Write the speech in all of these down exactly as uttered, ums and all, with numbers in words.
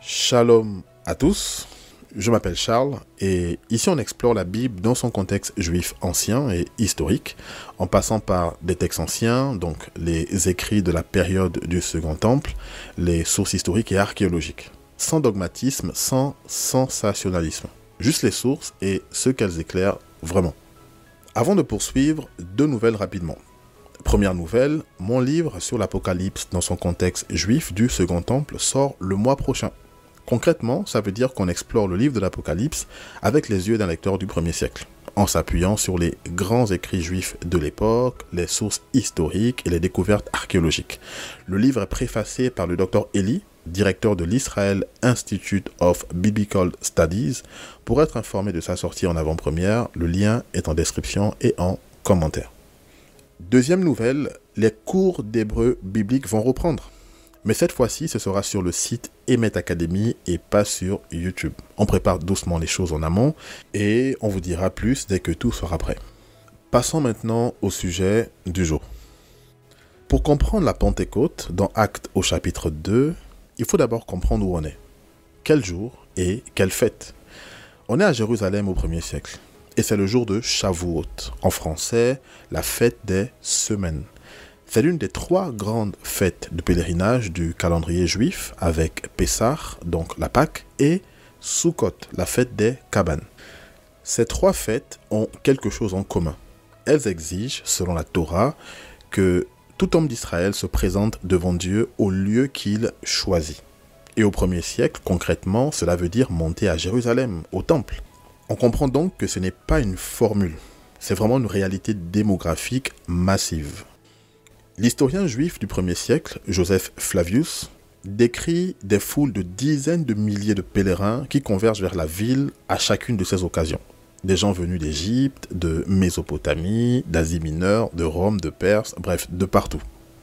Shalom à tous, je m'appelle Charles et ici on explore la Bible dans son contexte juif ancien et historique, en passant par des textes anciens, donc les écrits de la période du Second Temple, les sources historiques et archéologiques, sans dogmatisme, sans sensationnalisme, juste les sources et ce qu'elles éclairent vraiment. Avant de poursuivre, deux nouvelles rapidement. Première nouvelle, mon livre sur l'Apocalypse dans son contexte juif du Second Temple sort le mois prochain. Concrètement, ça veut dire qu'on explore le livre de l'Apocalypse avec les yeux d'un lecteur du premier siècle, en s'appuyant sur les grands écrits juifs de l'époque, les sources historiques et les découvertes archéologiques. Le livre est préfacé par le docteur Eli, directeur de l'Israel Institute of Biblical Studies. Pour être informé de sa sortie en avant-première, le lien est en description et en commentaire. Deuxième nouvelle, les cours d'hébreu biblique vont reprendre. Mais cette fois-ci, ce sera sur le site Emet Academy et pas sur YouTube. On prépare doucement les choses en amont et on vous dira plus dès que tout sera prêt. Passons maintenant au sujet du jour. Pour comprendre la Pentecôte, dans Actes au chapitre deux, il faut d'abord comprendre où on est. Quel jour et quelle fête? On est à Jérusalem au premier siècle et c'est le jour de Shavuot, en français, la fête des semaines. C'est l'une des trois grandes fêtes de pèlerinage du calendrier juif avec Pessah, donc la Pâque, et Sukkot, la fête des cabanes. Ces trois fêtes ont quelque chose en commun. Elles exigent, selon la Torah, que tout homme d'Israël se présente devant Dieu au lieu qu'il choisit. Et au premier siècle, concrètement, cela veut dire monter à Jérusalem, au temple. On comprend donc que ce n'est pas une formule, c'est vraiment une réalité démographique massive. L'historien juif du premier siècle, Joseph Flavius, décrit des foules de dizaines de milliers de pèlerins qui convergent vers la ville à chacune de ces occasions. Des gens venus d'Égypte, de Mésopotamie, d'Asie mineure, de Rome, de Perse, bref, de partout.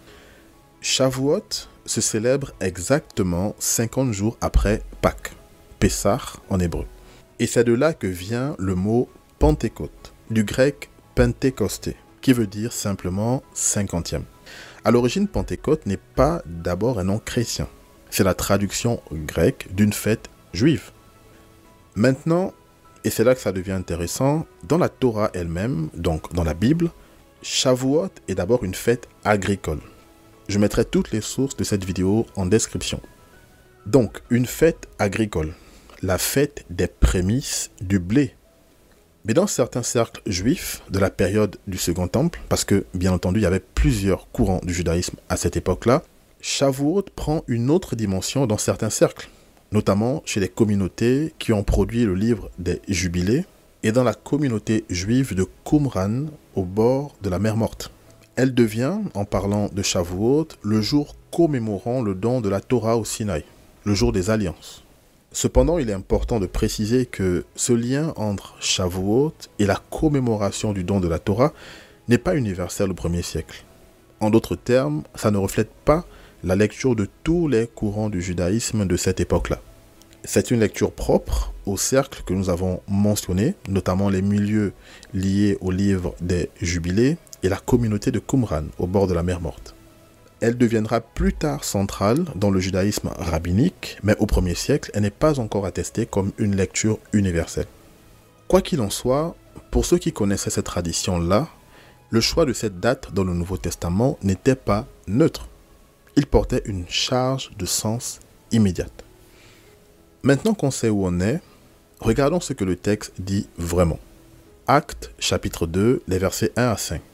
Shavuot se célèbre exactement cinquante jours après Pâques, Pessah en hébreu. Et c'est de là que vient le mot Pentecôte, du grec pentécosté, qui veut dire simplement cinquantième. À l'origine, Pentecôte n'est pas d'abord un nom chrétien. C'est la traduction grecque d'une fête juive. Maintenant, et c'est là que ça devient intéressant, dans la Torah elle-même, donc dans la Bible, Shavuot est d'abord une fête agricole. Je mettrai toutes les sources de cette vidéo en description. Donc, une fête agricole, la fête des prémices du blé. Mais dans certains cercles juifs de la période du Second Temple, parce que bien entendu il y avait plusieurs courants du judaïsme à cette époque-là, Shavuot prend une autre dimension dans certains cercles, notamment chez les communautés qui ont produit le livre des Jubilés et dans la communauté juive de Qumran au bord de la mer Morte. Elle devient, en parlant de Shavuot, le jour commémorant le don de la Torah au Sinaï, le jour des alliances. Cependant, il est important de préciser que ce lien entre Shavuot et la commémoration du don de la Torah n'est pas universel au premier siècle. En d'autres termes, ça ne reflète pas la lecture de tous les courants du judaïsme de cette époque-là. C'est une lecture propre aux cercles que nous avons mentionnés, notamment les milieux liés au livre des Jubilés et la communauté de Qumran au bord de la mer Morte. Elle deviendra plus tard centrale dans le judaïsme rabbinique, mais au premier siècle, elle n'est pas encore attestée comme une lecture universelle. Quoi qu'il en soit, pour ceux qui connaissaient cette tradition-là, le choix de cette date dans le Nouveau Testament n'était pas neutre. Il portait une charge de sens immédiate. Maintenant qu'on sait où on est, regardons ce que le texte dit vraiment. Actes chapitre deux, les versets un à cinq.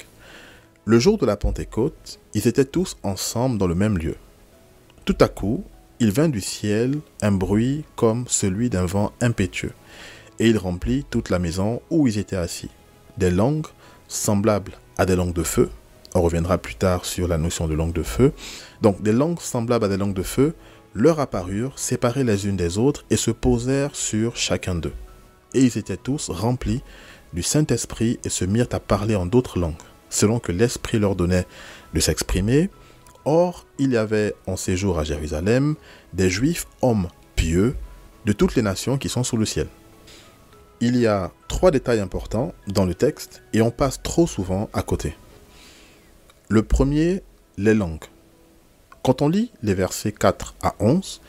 Le jour de la Pentecôte, ils étaient tous ensemble dans le même lieu. Tout à coup, il vint du ciel un bruit comme celui d'un vent impétueux, et il remplit toute la maison où ils étaient assis. Des langues semblables à des langues de feu, on reviendra plus tard sur la notion de langue de feu, donc des langues semblables à des langues de feu leur apparurent, séparées les unes des autres, et se posèrent sur chacun d'eux. Et ils étaient tous remplis du Saint-Esprit et se mirent à parler en d'autres langues, selon que l'Esprit leur donnait de s'exprimer. Or, il y avait en séjour à Jérusalem des Juifs, hommes pieux, de toutes les nations qui sont sous le ciel. Il y a trois détails importants dans le texte et on passe trop souvent à côté. Le premier, les langues. Quand on lit les versets quatre à onze,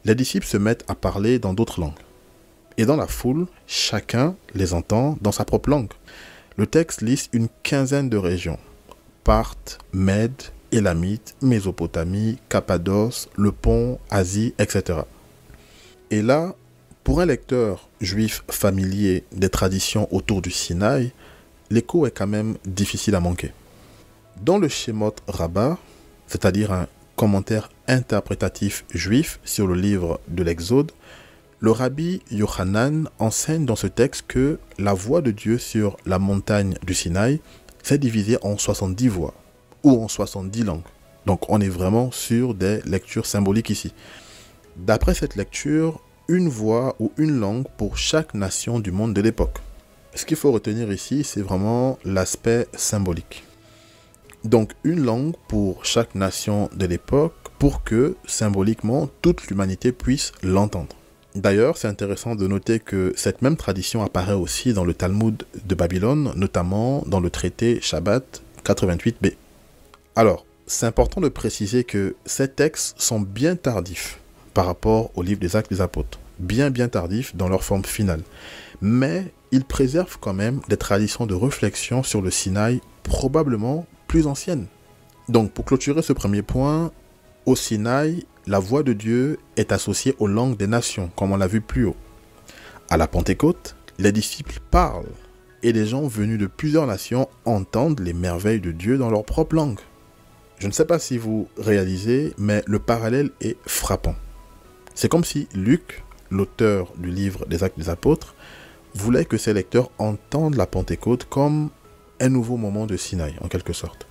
les disciples se mettent à parler dans d'autres langues. Et dans la foule, chacun les entend dans sa propre langue. Le texte liste une quinzaine de régions. Parthe, Mède, Élamite, Mésopotamie, Cappadoce, le Pont, Asie, et cetera. Et là, pour un lecteur juif familier des traditions autour du Sinaï, l'écho est quand même difficile à manquer. Dans le Shemot Rabbah, c'est-à-dire un commentaire interprétatif juif sur le livre de l'Exode, le rabbi Yochanan enseigne dans ce texte que la voix de Dieu sur la montagne du Sinaï s'est divisée en soixante-dix voix, ou en soixante-dix langues. Donc on est vraiment sur des lectures symboliques ici. D'après cette lecture, une voix ou une langue pour chaque nation du monde de l'époque. Ce qu'il faut retenir ici, c'est vraiment l'aspect symbolique. Donc une langue pour chaque nation de l'époque pour que, symboliquement, toute l'humanité puisse l'entendre. D'ailleurs, c'est intéressant de noter que cette même tradition apparaît aussi dans le Talmud de Babylone, notamment dans le traité Shabbat quatre-vingt-huit b. Alors, c'est important de préciser que ces textes sont bien tardifs par rapport au livre des Actes des Apôtres, bien bien tardifs dans leur forme finale. Mais ils préservent quand même des traditions de réflexion sur le Sinaï probablement plus anciennes. Donc, pour clôturer ce premier point, au Sinaï, la voix de Dieu est associée aux langues des nations, comme on l'a vu plus haut. À la Pentecôte, les disciples parlent et les gens venus de plusieurs nations entendent les merveilles de Dieu dans leur propre langue. Je ne sais pas si vous réalisez, mais le parallèle est frappant. C'est comme si Luc, l'auteur du livre des Actes des Apôtres, voulait que ses lecteurs entendent la Pentecôte comme un nouveau moment de Sinaï, en quelque sorte.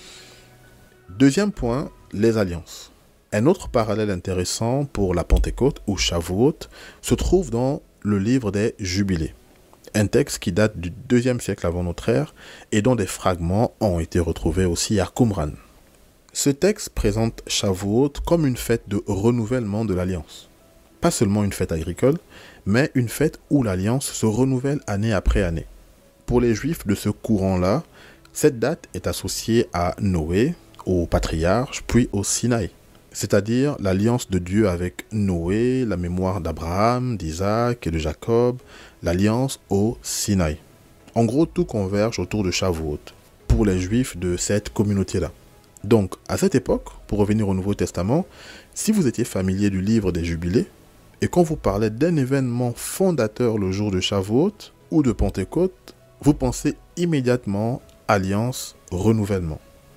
Deuxième point, les alliances. Un autre parallèle intéressant pour la Pentecôte ou Shavuot se trouve dans le livre des Jubilés, un texte qui date du deuxième siècle avant notre ère et dont des fragments ont été retrouvés aussi à Qumran. Ce texte présente Shavuot comme une fête de renouvellement de l'alliance. Pas seulement une fête agricole, mais une fête où l'alliance se renouvelle année après année. Pour les Juifs de ce courant-là, cette date est associée à Noé, au patriarche, puis au Sinaï. C'est-à-dire l'alliance de Dieu avec Noé, la mémoire d'Abraham, d'Isaac et de Jacob, l'alliance au Sinaï. En gros, tout converge autour de Shavuot, pour les Juifs de cette communauté-là. Donc, à cette époque, pour revenir au Nouveau Testament, si vous étiez familier du livre des Jubilés, et qu'on vous parlait d'un événement fondateur le jour de Shavuot ou de Pentecôte, vous pensez immédiatement alliance, renouvellement.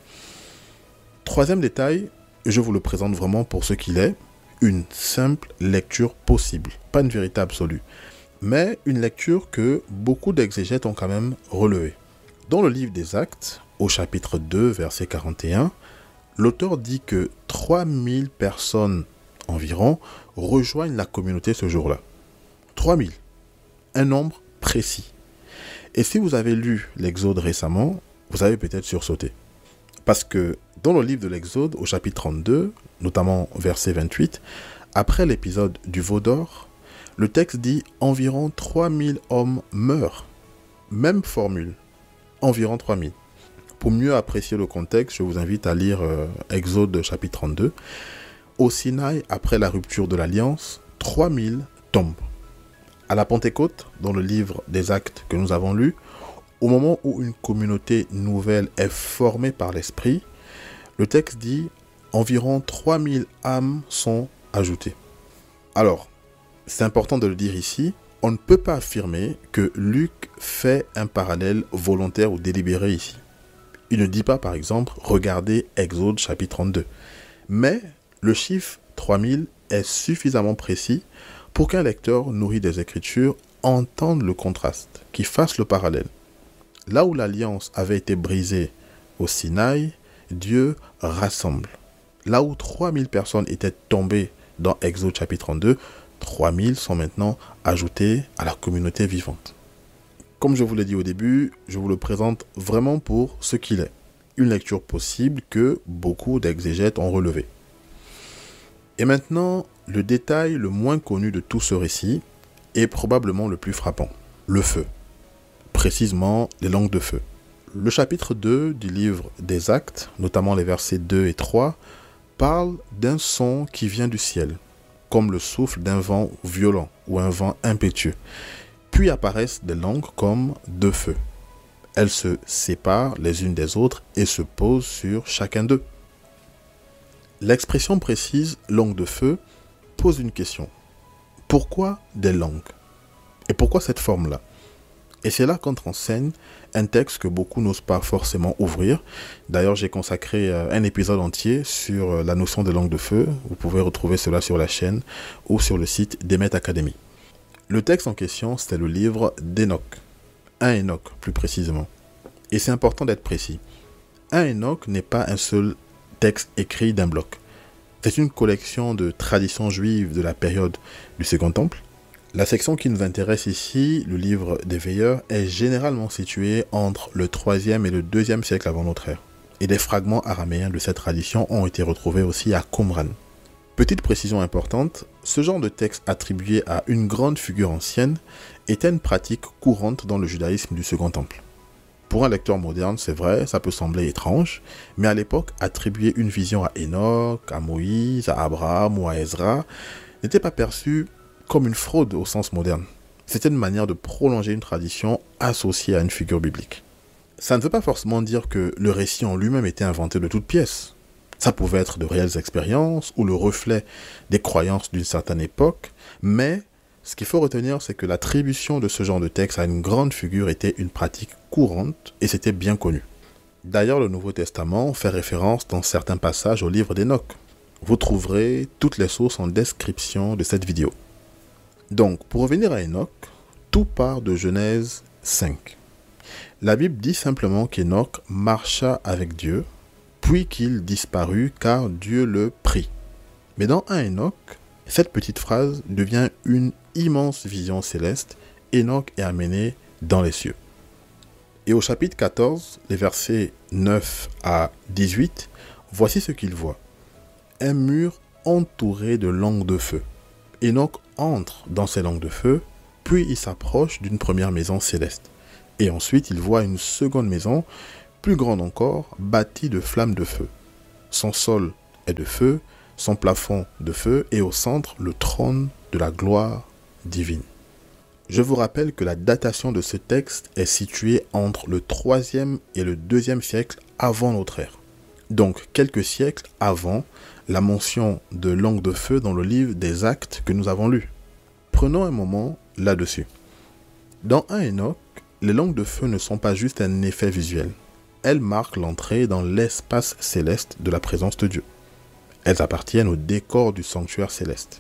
Troisième détail, je vous le présente vraiment pour ce qu'il est, une simple lecture possible, pas une vérité absolue, mais une lecture que beaucoup d'exégètes ont quand même relevée. Dans le livre des Actes, au chapitre deux, verset quarante et un, l'auteur dit que trois mille personnes environ rejoignent la communauté ce jour-là. trois mille, un nombre précis. Et si vous avez lu l'Exode récemment, vous avez peut-être sursauté. Parce que dans le livre de l'Exode, au chapitre trente-deux, notamment verset vingt-huit, après l'épisode du veau d'or, le texte dit « environ trois mille hommes meurent ». Même formule, environ trois mille. Pour mieux apprécier le contexte, je vous invite à lire euh, Exode chapitre trente-deux. Au Sinaï, après la rupture de l'Alliance, trois mille tombent. À la Pentecôte, dans le livre des Actes que nous avons lu, au moment où une communauté nouvelle est formée par l'Esprit, le texte dit « environ trois mille âmes sont ajoutées ». Alors, c'est important de le dire ici, on ne peut pas affirmer que Luc fait un parallèle volontaire ou délibéré ici. Il ne dit pas, par exemple, « regardez Exode chapitre trente-deux ». Mais le chiffre trois mille est suffisamment précis pour qu'un lecteur nourri des Écritures entende le contraste, qui fasse le parallèle. Là où l'alliance avait été brisée au Sinaï, Dieu rassemble. Là où trois mille personnes étaient tombées dans Exode chapitre trente-deux, trois mille sont maintenant ajoutées à la communauté vivante. Comme je vous l'ai dit au début, je vous le présente vraiment pour ce qu'il est. Une lecture possible que beaucoup d'exégètes ont relevé. Et maintenant, le détail le moins connu de tout ce récit est probablement le plus frappant, le feu. Précisément les langues de feu. Le chapitre deux du livre des Actes, notamment les versets deux et trois, parle d'un son qui vient du ciel, comme le souffle d'un vent violent ou un vent impétueux. Puis apparaissent des langues comme deux feux. Elles se séparent les unes des autres et se posent sur chacun d'eux. L'expression précise « langue de feu » pose une question. Pourquoi des langues? Et pourquoi cette forme-là? Et c'est là qu'entre en scène un texte que beaucoup n'osent pas forcément ouvrir. D'ailleurs, j'ai consacré un épisode entier sur la notion de langue de feu. Vous pouvez retrouver cela sur la chaîne ou sur le site d'Emet Academy. Le texte en question, c'est le livre d'Enoch. Un Enoch, plus précisément. Et c'est important d'être précis. Un Enoch n'est pas un seul texte écrit d'un bloc. C'est une collection de traditions juives de la période du Second Temple. La section qui nous intéresse ici, le livre des Veilleurs, est généralement située entre le troisième et le deuxième siècle avant notre ère. Et des fragments araméens de cette tradition ont été retrouvés aussi à Qumran. Petite précision importante, ce genre de texte attribué à une grande figure ancienne était une pratique courante dans le judaïsme du Second Temple. Pour un lecteur moderne, c'est vrai, ça peut sembler étrange, mais à l'époque, attribuer une vision à Enoch, à Moïse, à Abraham ou à Ezra n'était pas perçu comme une fraude au sens moderne. C'était une manière de prolonger une tradition associée à une figure biblique. Ça ne veut pas forcément dire que le récit en lui-même était inventé de toutes pièces. Ça pouvait être de réelles expériences ou le reflet des croyances d'une certaine époque, mais ce qu'il faut retenir, c'est que l'attribution de ce genre de texte à une grande figure était une pratique courante et c'était bien connu. D'ailleurs, le Nouveau Testament fait référence dans certains passages au livre d'Enoch. Vous trouverez toutes les sources en description de cette vidéo. Donc, pour revenir à Enoch, tout part de Genèse cinq. La Bible dit simplement qu'Enoch marcha avec Dieu, puis qu'il disparut car Dieu le prit. Mais dans un Enoch, cette petite phrase devient une immense vision céleste. Enoch est amené dans les cieux. Et au chapitre quatorze, les versets neuf à dix-huit, voici ce qu'il voit. Un mur entouré de langues de feu. Enoch entre dans ces langues de feu, puis il s'approche d'une première maison céleste. Et ensuite, il voit une seconde maison, plus grande encore, bâtie de flammes de feu. Son sol est de feu, son plafond de feu, et au centre, le trône de la gloire divine. Je vous rappelle que la datation de ce texte est située entre le troisième et le deuxième siècle avant notre ère. Donc, quelques siècles avant la mention de langue de feu dans le livre des Actes que nous avons lu. Prenons un moment là-dessus. Dans un Enoch, les langues de feu ne sont pas juste un effet visuel. Elles marquent l'entrée dans l'espace céleste de la présence de Dieu. Elles appartiennent au décor du sanctuaire céleste.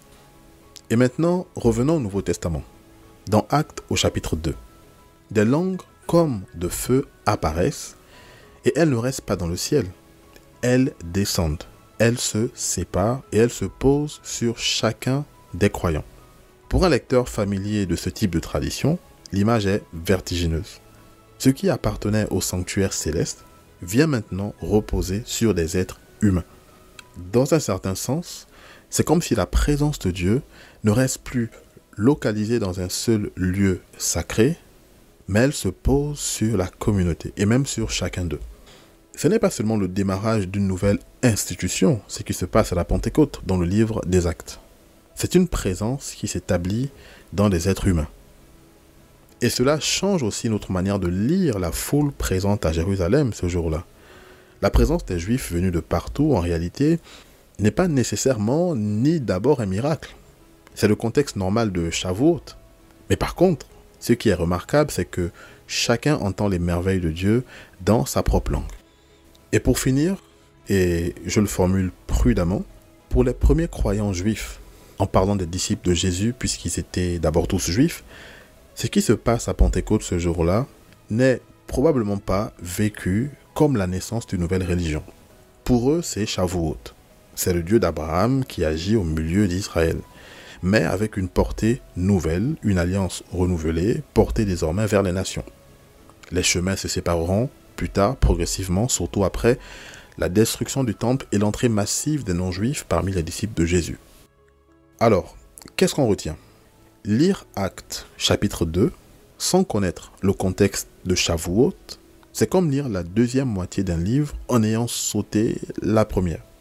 Et maintenant, revenons au Nouveau Testament. Dans Actes au chapitre deux, des langues comme de feu apparaissent et elles ne restent pas dans le ciel. Elles descendent. Elles se séparent et elles se posent sur chacun des croyants. Pour un lecteur familier de ce type de tradition, l'image est vertigineuse. Ce qui appartenait au sanctuaire céleste vient maintenant reposer sur des êtres humains. Dans un certain sens, c'est comme si la présence de Dieu ne reste plus localisée dans un seul lieu sacré, mais elle se pose sur la communauté et même sur chacun d'eux. Ce n'est pas seulement le démarrage d'une nouvelle institution, ce qui se passe à la Pentecôte dans le livre des Actes. C'est une présence qui s'établit dans des êtres humains. Et cela change aussi notre manière de lire la foule présente à Jérusalem ce jour-là. La présence des Juifs venus de partout, en réalité, n'est pas nécessairement ni d'abord un miracle. C'est le contexte normal de Shavuot. Mais par contre, ce qui est remarquable, c'est que chacun entend les merveilles de Dieu dans sa propre langue. Et pour finir, et je le formule prudemment, pour les premiers croyants juifs, en parlant des disciples de Jésus, puisqu'ils étaient d'abord tous juifs, ce qui se passe à Pentecôte ce jour-là n'est probablement pas vécu comme la naissance d'une nouvelle religion. Pour eux, c'est Shavuot. C'est le Dieu d'Abraham qui agit au milieu d'Israël, mais avec une portée nouvelle, une alliance renouvelée, portée désormais vers les nations. Les chemins se sépareront plus tard, progressivement, surtout après la destruction du temple et l'entrée massive des non-juifs parmi les disciples de Jésus. Alors, qu'est-ce qu'on retient ? Lire Actes chapitre deux, sans connaître le contexte de Shavuot, c'est comme lire la deuxième moitié d'un livre en ayant sauté la première.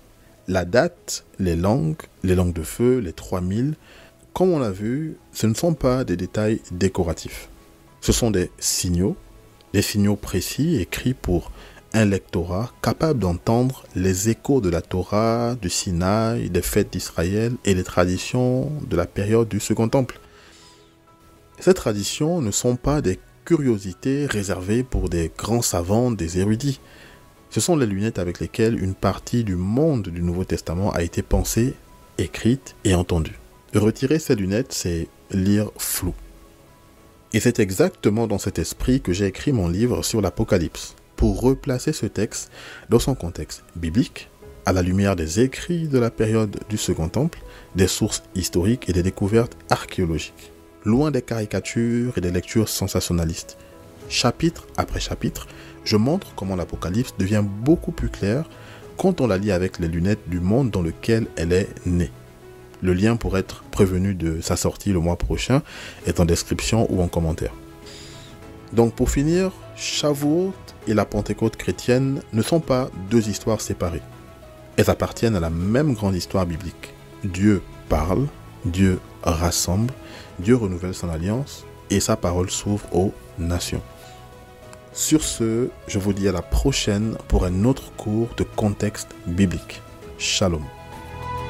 La date, les langues, les langues de feu, les trois mille, comme on l'a vu, ce ne sont pas des détails décoratifs. Ce sont des signaux, des signaux précis écrits pour un lectorat capable d'entendre les échos de la Torah, du Sinaï, des fêtes d'Israël et des traditions de la période du Second Temple. Ces traditions ne sont pas des curiosités réservées pour des grands savants, des érudits. Ce sont les lunettes avec lesquelles une partie du monde du Nouveau Testament a été pensée, écrite et entendue. Retirer ces lunettes, c'est lire flou. Et c'est exactement dans cet esprit que j'ai écrit mon livre sur l'Apocalypse, pour replacer ce texte dans son contexte biblique, à la lumière des écrits de la période du Second Temple, des sources historiques et des découvertes archéologiques, loin des caricatures et des lectures sensationnalistes. Chapitre après chapitre, je montre comment l'Apocalypse devient beaucoup plus clair quand on la lit avec les lunettes du monde dans lequel elle est née. Le lien pour être prévenu de sa sortie le mois prochain est en description ou en commentaire. Donc pour finir, Shavuot et la Pentecôte chrétienne ne sont pas deux histoires séparées. Elles appartiennent à la même grande histoire biblique. Dieu parle, Dieu rassemble, Dieu renouvelle son alliance et sa parole s'ouvre aux nations. Sur ce, je vous dis à la prochaine pour un autre cours de contexte biblique. Shalom.